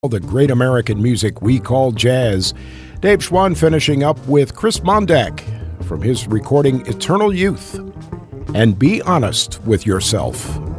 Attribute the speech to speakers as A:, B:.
A: the great American music we call jazz. Dave Schwann finishing up with Chris Mondak from his recording Eternal Youth. And be honest with yourself.